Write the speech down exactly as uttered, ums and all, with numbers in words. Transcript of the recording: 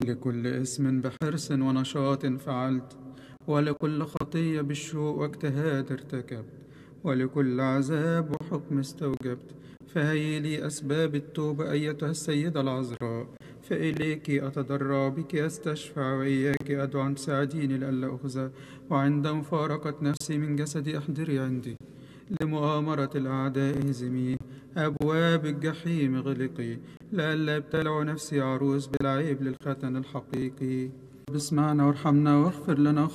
لكل اسم بحرص ونشاط فعلت، ولكل خطية بالشوق واجتهاد ارتكبت، ولكل عذاب وحكم استوجبت. فهي لي أسباب التوبة أيتها السيدة العذراء، فإليك أتضرع، بك أستشفع، وإياك أدعو أن تساعديني لئلا أخزى، وعند مفارقة نفسي من جسدي احضري عندي. لمؤامرة الأعداء اهزمي، أبواب الجحيم غلقي، لئلا ابتلع نفسي عروس بالعيب للختن الحقيقي. اسمعنا وارحمنا واغفر لنا